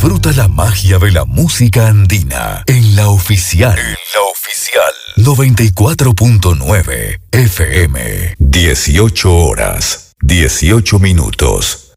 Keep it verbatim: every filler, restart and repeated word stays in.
Disfruta la magia de la música andina en la oficial. En la oficial. noventa y cuatro punto nueve F M. dieciocho horas, dieciocho minutos.